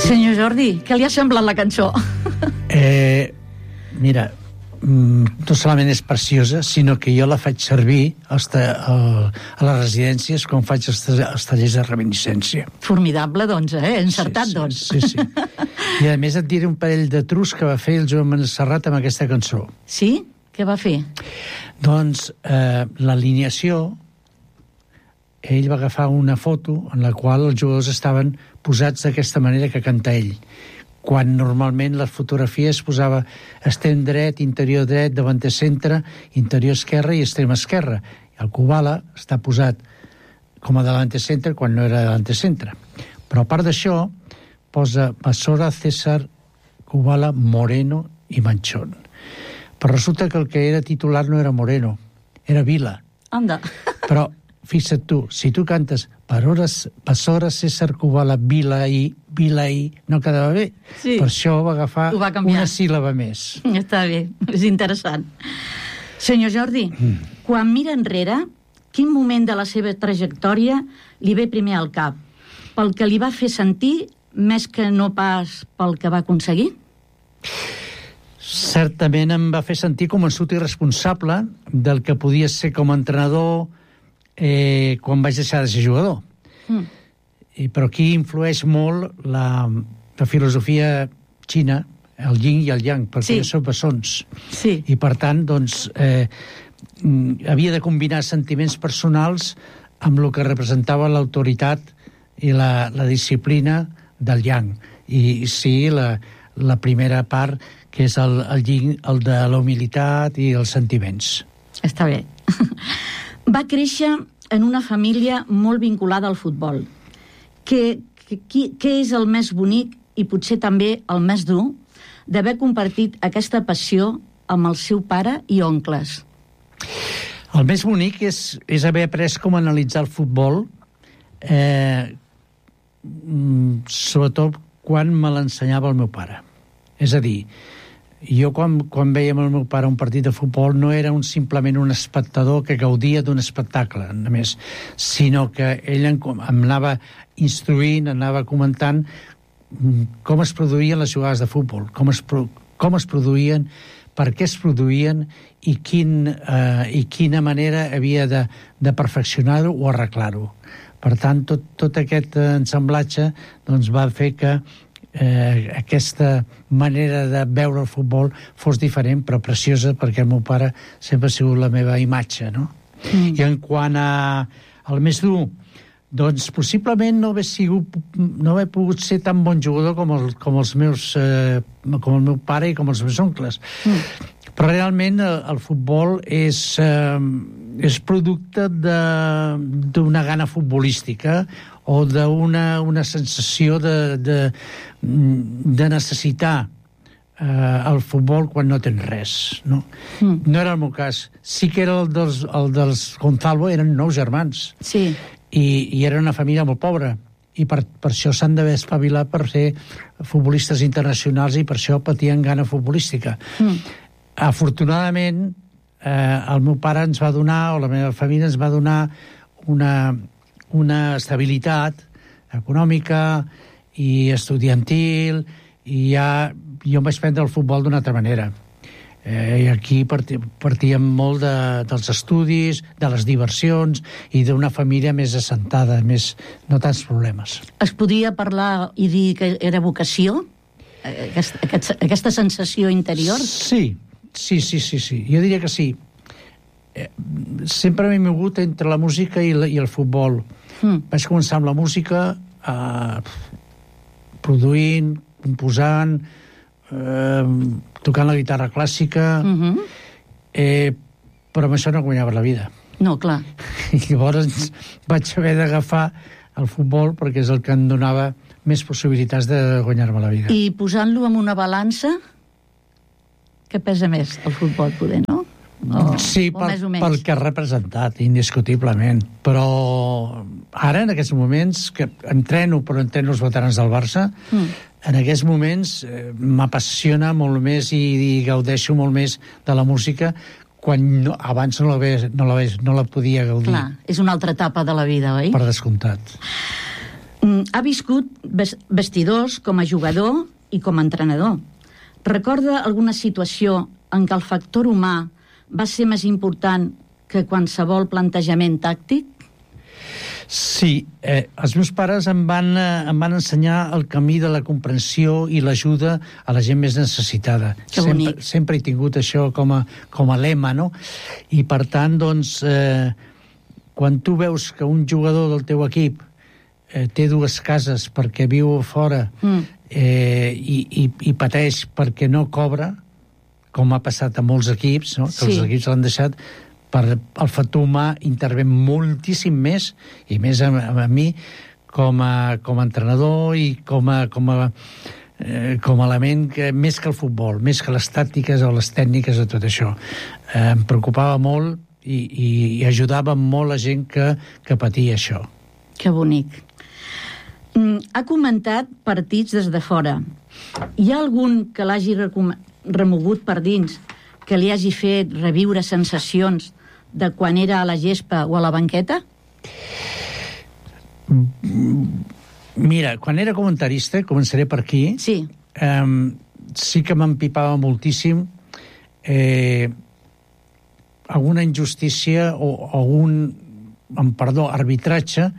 Senyor Jordi, què li ha semblat la cançó? Mira, no solament és preciosa, sinó que jo la faig servir a les residències quan faig els tallers de reminiscència. Formidable, doncs, encertat, sí, doncs. Sí. I a més et diré un parell de trucs que va fer el Joan Serrat amb aquesta cançó. Sí? Què va fer? Doncs l'alineació, ell va agafar una foto en la qual els jugadors estaven posats d'aquesta manera que canta ell, quan normalment les fotografies posava extrem dret, interior dret, davanter centre, interior esquerra i extrem esquerra. El Kubala està posat com a davanter centre quan no era davanter centre. Però a part d'això, posa Basora, César, Kubala, Moreno i Manchón. Però resulta que el que era titular no era Moreno, era Vila. Anda. Però fixa't tu, si tu cantes Basora, César, Kubala, Vila i no quedava bé. Sí. Per això va agafar una síl·laba més. Està bé, és interessant. Senyor Jordi, quan mira enrere, quin moment de la seva trajectòria li ve primer al cap? Pel que li va fer sentir, més que no pas pel que va aconseguir? Certament em va fer sentir convençut i responsable del que podia ser com a entrenador quan vaig deixar de ser jugador. Però aquí influeix molt la filosofia xina, el yin i el yang, perquè són bessons. Sí. I per tant, doncs, havia de combinar sentiments personals amb el que representava l'autoritat i la disciplina del yang. I sí, la primera part, que és el yin, el de la humilitat i els sentiments. Està bé. Va créixer en una família molt vinculada al futbol. Què és el més bonic i potser també el més dur d'haver compartit aquesta passió amb el seu pare i oncles? El més bonic és haver après com a analitzar el futbol, sobretot quan me l'ensenyava el meu pare. És a dir, jo quan vèiem el meu pare un partit de futbol no era simplement un espectador que gaudia d'un espectacle, només, sinó que ell em anava instruint, anava comentant com es produïen les jugades de futbol, com es produïen, per què es produïen i quina manera havia de perfeccionar-ho o arreglar-ho. Per tant, tot aquest ensamblatge doncs, va fer que aquesta manera de veure el futbol fos diferent, però preciosa, perquè el meu pare sempre ha sigut la meva imatge, no? I en quant al més dur, doncs possiblement no haver pogut ser tan bon jugador com el meu pare i com els meus oncles. Però realment el futbol és producte d'una gana futbolística o d'una sensació de necessitar el futbol quan no tens res, no? No era el meu cas. Sí que era el dels Gonzalo, eren 9 germans. Sí. I era una família molt pobra. I per això s'han d'haver espavilat per ser futbolistes internacionals i per això patien gana futbolística. Afortunadament, el meu pare ens va donar, o la meva família ens va donar una estabilitat econòmica i estudiantil, i ja jo em vaig prendre el futbol d'una altra manera. I aquí partíem molt dels estudis, de les diversions i d'una família més assentada, no tants problemes. Es podia parlar i dir que era vocació? Aquesta sensació interior? Sí. Jo diria que sí. Sempre m'he mogut entre la música i el futbol. Vaig començar amb la música, produint, composant, tocant la guitarra clàssica, però amb això no guanyava la vida. No, clar. I llavors vaig haver d'agafar el futbol perquè és el que em donava més possibilitats de guanyar-me la vida. I posant-lo en una balança, què pesa més el futbol, poder, no? Sí, pel que ha representat, indiscutiblement. Però ara, en aquests moments, que entreno els veterans del Barça, en aquests moments m'apassiona molt més i gaudeixo molt més de la música quan abans no la podia gaudir. Clar, és una altra etapa de la vida, oi? Per descomptat. Ha viscut vestidors com a jugador i com a entrenador. Recorda alguna situació en què el factor humà va ser més important que qualsevol plantejament tàctic? Sí, els meus pares em van ensenyar el camí de la comprensió i l'ajuda a la gent més necessitada. Que bonic. Sempre he tingut això com a lema, no? I per tant, doncs, quan tu veus que un jugador del teu equip té dues cases perquè viu fora i pateix perquè no cobra, com ha passat a molts equips, no? Que els equips l'han deixat, per el factor humà intervé moltíssim més, i més a mi com a entrenador i com a element més que el futbol, més que les tàctiques o les tècniques de tot això. Em preocupava molt i ajudava molt la gent que patia això. Que bonic. Ha comentat partits des de fora. Hi ha algun que l'hagi remogut per dins, que li hagi fet reviure sensacions de quan era a la gespa o a la banqueta? Mira, quan era comentarista, començaré per aquí, sí que m'empipava moltíssim alguna injustícia o algun, arbitratge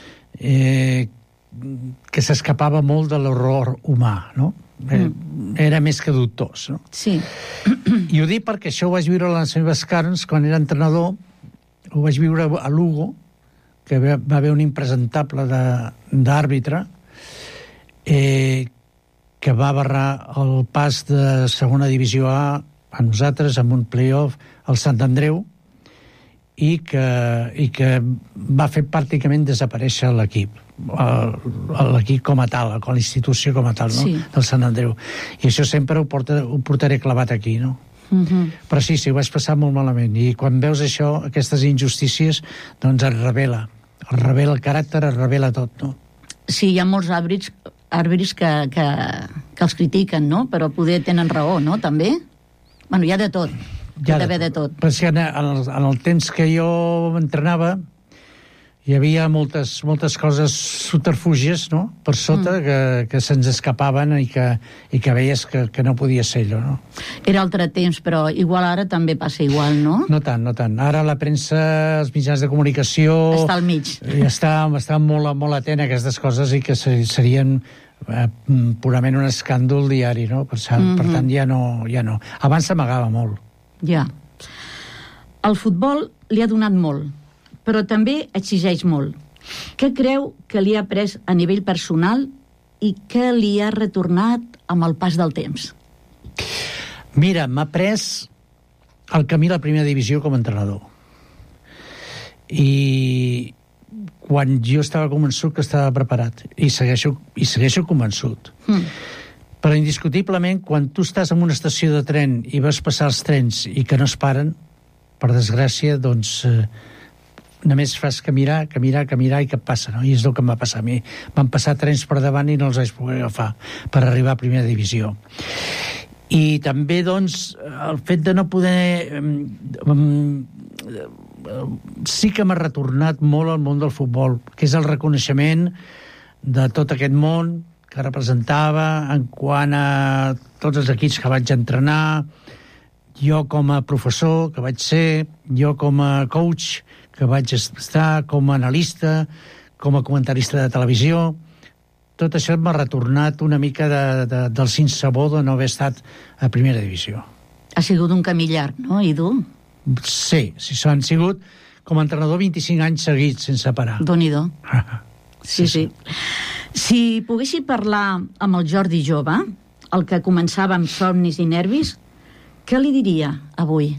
que s'escapava molt de l'error humà, no? Era més que dubtós, no? Sí. I ho dic perquè això ho vaig viure a les meves carns quan era entrenador, ho vaig viure a Lugo, que va haver un impresentable d'àrbitre que va barrar el pas de segona divisió A nosaltres amb un play-off al Sant Andreu i que va fer pràcticament desaparèixer l'equip com a tal, com la institució com a tal, no? Del Sant Andreu. I això sempre ho portaré clavat aquí, no? Però sí, ho vaig passar molt malament. I quan veus això, aquestes injustícies, doncs es revela el caràcter, es revela tot, no? Sí, hi ha molts àrbitres que els critiquen, no? Però poder tenen raó, no? També? Bueno, hi ha de tot. Hi ha d'haver de tot. Però sí, en el temps que jo entrenava hi havia moltes coses subterfúgies, no?, per sota que se'ns escapaven i que veies que no podia ser allò, no? Era altre temps, però igual ara també passa igual, no? No tant. Ara la premsa, els mitjans de comunicació... Està al mig. Està molt atent a aquestes coses i que serien purament un escàndol diari, no? Per tant, ja no. Abans s'amagava molt. Ja. El futbol li ha donat molt, però també exigeix molt. Què creu que li ha après a nivell personal i què li ha retornat amb el pas del temps? Mira, m'ha pres el camí a la primera divisió com a entrenador. I quan jo estava convençut que estava preparat, i segueixo convençut. Però indiscutiblement, quan tu estàs en una estació de tren i vas passar els trens i que no es paren, per desgràcia, doncs només fas que mirar i què passa, no? I és el que em va passar a mi. Van passar trens per davant i no els vaig poder agafar per arribar a primera divisió. I també, doncs, el fet de no poder... sí que m'ha retornat molt al món del futbol, que és el reconeixement de tot aquest món que representava en quant a tots els equips que vaig entrenar, jo com a professor que vaig ser, jo com a coach que vaig estar, com a analista, com a comentarista de televisió. Tot això m'ha retornat una mica del sinsabor de no haver estat a primera divisió. Ha sigut un camí llarg, no? I dur. Sí, han sigut com a entrenador 25 anys seguits sense parar. Déu-n'hi-do. Sí. Si poguessi parlar amb el Jordi jove, el que començava amb somnis i nervis, què li diria avui?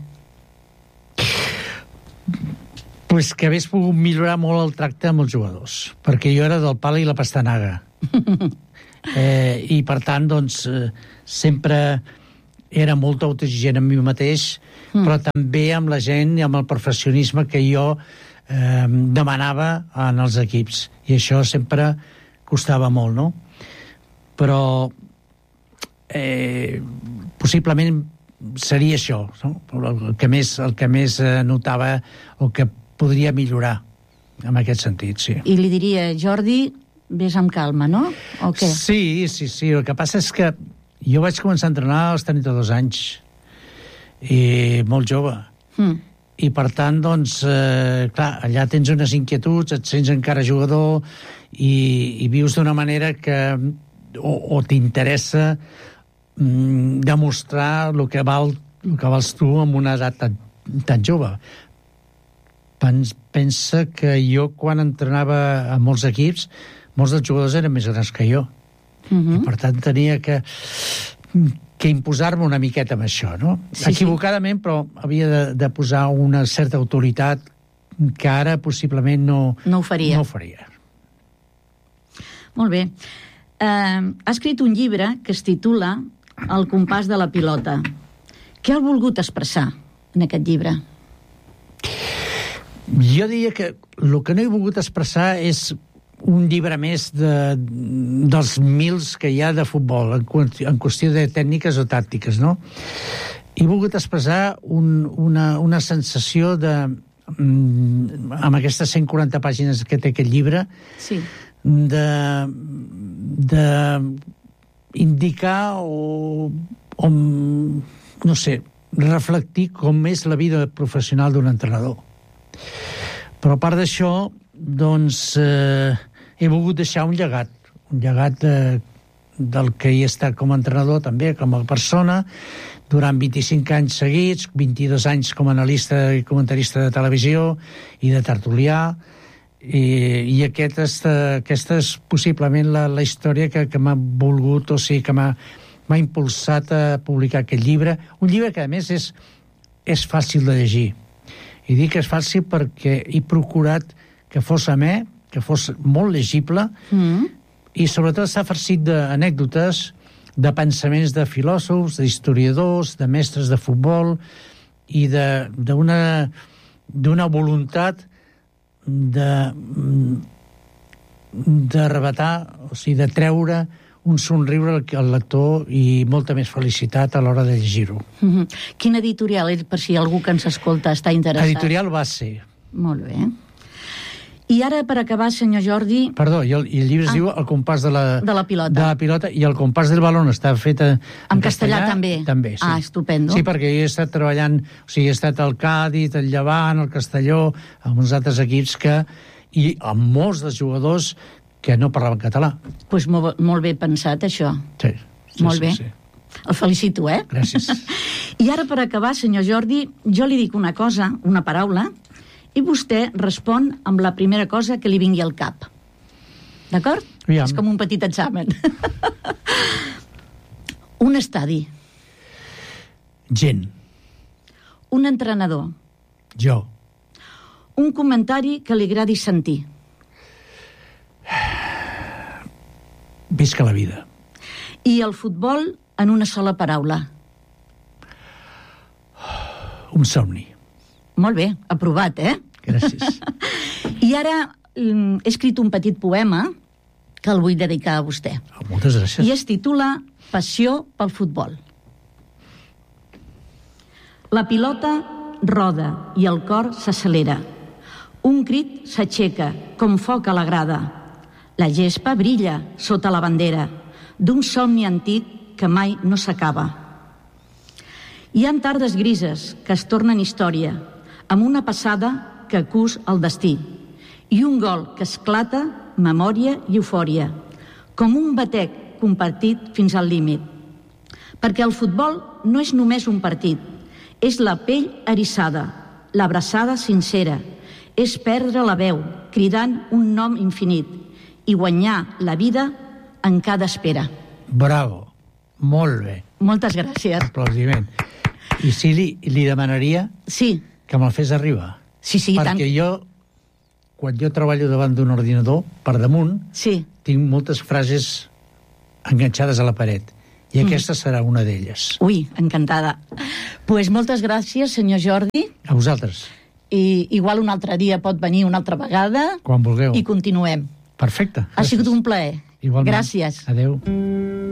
Pues que hagués pogut millorar molt el tracte amb els jugadors, perquè jo era del pal i la pastanaga. I per tant, doncs, sempre era molt autoexigent amb mi mateix, però també amb la gent i amb el perfeccionisme que jo demanava en els equips. I això sempre costava molt, no? Però possiblement seria això, no? El que més notava o que podria millorar en aquest sentit, sí. I li diria, Jordi, ves amb calma, no? O què? Sí. El que passa és que jo vaig començar a entrenar als 32 anys, i molt jove. I per tant, doncs, clar, allà tens unes inquietuds, et sents encara jugador i vius d'una manera que o t'interessa demostrar el que vals tu amb una edat tan jove. Pensa que jo, quan entrenava a molts equips, molts dels jugadors eren més grans que jo. I per tant tenia que imposar-me una miqueta amb això, no? Sí, equivocadament, però havia de posar una certa autoritat que ara possiblement no ho faria. Molt bé. Ha escrit un llibre que es titula El compàs de la pilota. Què ha volgut expressar en aquest llibre? Jo diria que el que no he volgut expressar és un llibre més dels mils que hi ha de futbol, en qüestió de tècniques o tàctiques, no? He volgut expressar una sensació amb aquestes 140 pàgines que té aquest llibre, de indicar o no sé, reflectir com és la vida professional d'un entrenador. Però a part d'això, doncs, he volgut deixar un llegat del que he estat com a entrenador, també, com a persona, durant 25 anys seguits, 22 anys com a analista i comentarista de televisió i de tertulià, i aquesta és possiblement la història que m'ha volgut, o sigui, que m'ha impulsat a publicar aquest llibre. Un llibre que, a més, és fàcil de llegir. I dic que és fàcil perquè he procurat que fos amè, que fos molt legible, i sobretot està farcit d'anècdotes, de pensaments de filòsofs, d'historiadors, de mestres de futbol, i d'una voluntat d'arrebatar, o sigui, de treure un somriure al lector i molta més felicitat a l'hora de llegir-ho. Quin editorial és, per si algú que ens escolta està interessat? Editorial Base. Molt bé. I ara, per acabar, senyor Jordi... Perdó, i el llibre es diu El compàs de la pilota, i El compàs del balón està fet en castellà també? També, sí. Estupendo. Sí, perquè jo he estat treballant, o sigui, he estat al Càdiz, al Llevant, al Castelló, amb uns altres equips i amb molts dels jugadors que no parlaven català. Doncs molt bé pensat, això. Sí. Molt bé. El felicito, Gràcies. I ara, per acabar, senyor Jordi, jo li dic una cosa, una paraula, i vostè respon amb la primera cosa que li vingui al cap. D'acord? Aviam. És com un petit examen. Un estadi. Gent. Un entrenador. Jo. Un comentari que li agradi sentir. Visca la vida. I el futbol en una sola paraula. Un somni. Molt bé, aprovat, Gràcies. I ara he escrit un petit poema que el vull dedicar a vostè. Moltes gràcies. I es titula Passió pel futbol. La pilota roda i el cor s'accelera. Un crit s'aixeca com foc a la grada. La gespa brilla sota la bandera d'un somni antic que mai no s'acaba. Hi ha tardes grises que es tornen història, amb una passada que cus el destí, i un gol que esclata memòria i eufòria, com un batec compartit fins al límit. Perquè el futbol no és només un partit, és la pell eriçada, l'abraçada sincera, és perdre la veu, cridant un nom infinit, i guanyar la vida en cada espera. Bravo, molt bé. Moltes gràcies. Aplaudiment. I sí, li demanaria que me'l fes arribar. Sí, perquè jo, quan jo treballo davant d'un ordinador, per damunt, tinc moltes frases enganxades a la paret. I aquesta serà una d'elles. Ui, encantada. Doncs moltes gràcies, senyor Jordi. A vosaltres. I igual un altre dia pot venir una altra vegada. Quan vulgueu. I continuem. Perfecte. Ha sigut un plaer. Igualment. Gràcies. Adéu.